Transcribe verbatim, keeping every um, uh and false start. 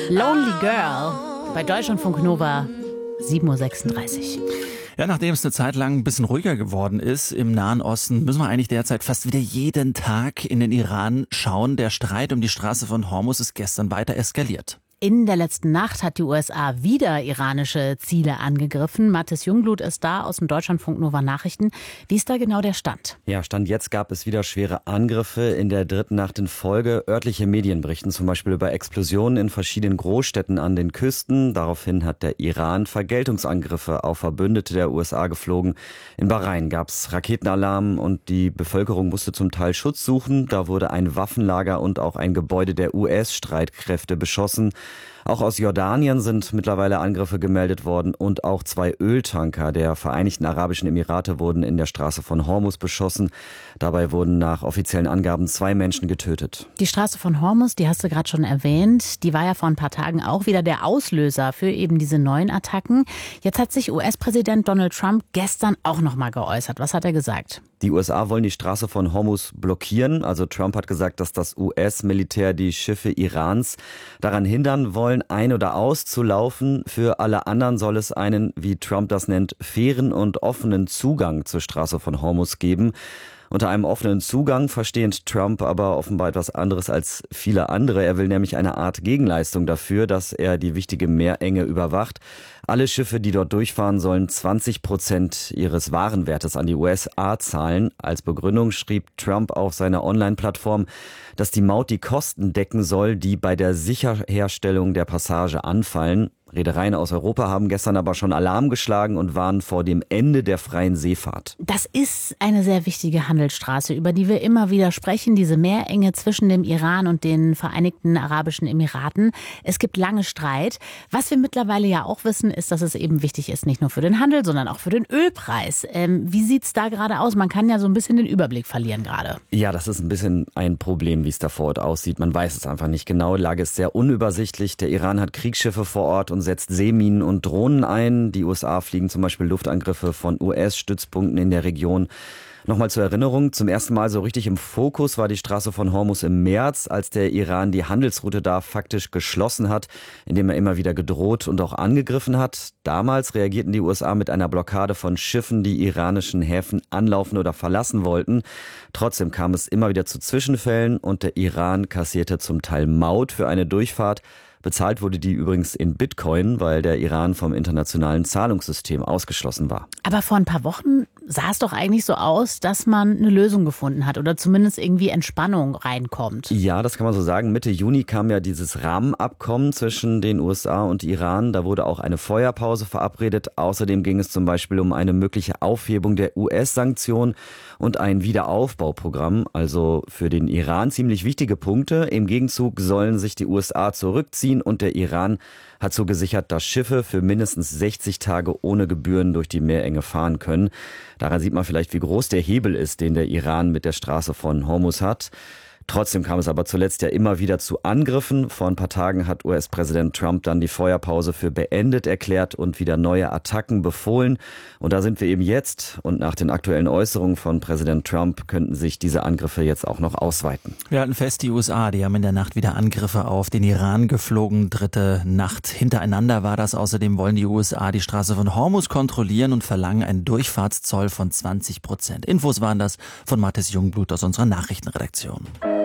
Lonely Girl bei Deutschlandfunk Nova, sieben Uhr sechsunddreißig. Ja, nachdem es eine Zeit lang ein bisschen ruhiger geworden ist im Nahen Osten, müssen wir eigentlich derzeit fast wieder jeden Tag in den Iran schauen. Der Streit um die Straße von Hormuz ist gestern weiter eskaliert. In der letzten Nacht hat die U S A wieder iranische Ziele angegriffen. Mathis Jungblut ist da aus dem Deutschlandfunk Nova Nachrichten. Wie ist da genau der Stand? Ja, Stand jetzt gab es wieder schwere Angriffe in der dritten Nacht in Folge. Örtliche Medien berichten zum Beispiel über Explosionen in verschiedenen Großstädten an den Küsten. Daraufhin hat der Iran Vergeltungsangriffe auf Verbündete der U S A geflogen. In Bahrain gab es Raketenalarm und die Bevölkerung musste zum Teil Schutz suchen. Da wurde ein Waffenlager und auch ein Gebäude der U S-Streitkräfte beschossen. Auch aus Jordanien sind mittlerweile Angriffe gemeldet worden und auch zwei Öltanker der Vereinigten Arabischen Emirate wurden in der Straße von Hormuz beschossen. Dabei wurden nach offiziellen Angaben zwei Menschen getötet. Die Straße von Hormuz, die hast du gerade schon erwähnt, die war ja vor ein paar Tagen auch wieder der Auslöser für eben diese neuen Attacken. Jetzt hat sich U S-Präsident Donald Trump gestern auch noch mal geäußert. Was hat er gesagt? Die U S A wollen die Straße von Hormuz blockieren. Also Trump hat gesagt, dass das U S-Militär die Schiffe Irans daran hindern wollen, ein- oder auszulaufen. Für alle anderen soll es einen, wie Trump das nennt, fairen und offenen Zugang zur Straße von Hormuz geben. Unter einem offenen Zugang versteht Trump aber offenbar etwas anderes als viele andere. Er will nämlich eine Art Gegenleistung dafür, dass er die wichtige Meerenge überwacht. Alle Schiffe, die dort durchfahren, sollen zwanzig Prozent ihres Warenwertes an die U S A zahlen. Als Begründung schrieb Trump auf seiner Online-Plattform, dass die Maut die Kosten decken soll, die bei der Sicherherstellung der Passage anfallen. Reedereien aus Europa haben gestern aber schon Alarm geschlagen und warnen vor dem Ende der freien Seefahrt. Das ist eine sehr wichtige Handelsstraße, über die wir immer wieder sprechen, diese Meerenge zwischen dem Iran und den Vereinigten Arabischen Emiraten. Es gibt lange Streit. Was wir mittlerweile ja auch wissen, ist, dass es eben wichtig ist, nicht nur für den Handel, sondern auch für den Ölpreis. Ähm, wie sieht's da gerade aus? Man kann ja so ein bisschen den Überblick verlieren gerade. Ja, das ist ein bisschen ein Problem, wie es da vor Ort aussieht. Man weiß es einfach nicht genau. Die Lage ist sehr unübersichtlich. Der Iran hat Kriegsschiffe vor Ort und setzt Seeminen und Drohnen ein. Die U S A fliegen zum Beispiel Luftangriffe von U S-Stützpunkten in der Region. Nochmal zur Erinnerung, zum ersten Mal so richtig im Fokus war die Straße von Hormuz im März, als der Iran die Handelsroute da faktisch geschlossen hat, indem er immer wieder gedroht und auch angegriffen hat. Damals reagierten die U S A mit einer Blockade von Schiffen, die iranischen Häfen anlaufen oder verlassen wollten. Trotzdem kam es immer wieder zu Zwischenfällen und der Iran kassierte zum Teil Maut für eine Durchfahrt. Bezahlt wurde die übrigens in Bitcoin, weil der Iran vom internationalen Zahlungssystem ausgeschlossen war. Aber vor ein paar Wochen sah es doch eigentlich so aus, dass man eine Lösung gefunden hat oder zumindest irgendwie Entspannung reinkommt. Ja, das kann man so sagen. Mitte Juni kam ja dieses Rahmenabkommen zwischen den U S A und Iran. Da wurde auch eine Feuerpause verabredet. Außerdem ging es zum Beispiel um eine mögliche Aufhebung der U S-Sanktionen und ein Wiederaufbauprogramm. Also für den Iran ziemlich wichtige Punkte. Im Gegenzug sollen sich die U S A zurückziehen und der Iran hat so gesichert, dass Schiffe für mindestens sechzig Tage ohne Gebühren durch die Meerenge fahren können. Daran sieht man vielleicht, wie groß der Hebel ist, den der Iran mit der Straße von Hormuz hat. Trotzdem kam es aber zuletzt ja immer wieder zu Angriffen. Vor ein paar Tagen hat U S-Präsident Trump dann die Feuerpause für beendet erklärt und wieder neue Attacken befohlen. Und da sind wir eben jetzt. Und nach den aktuellen Äußerungen von Präsident Trump könnten sich diese Angriffe jetzt auch noch ausweiten. Wir halten fest, die U S A, die haben in der Nacht wieder Angriffe auf den Iran geflogen. Dritte Nacht hintereinander war das. Außerdem wollen die U S A die Straße von Hormuz kontrollieren und verlangen einen Durchfahrtszoll von zwanzig Prozent. Infos waren das von Mathis Jungblut aus unserer Nachrichtenredaktion.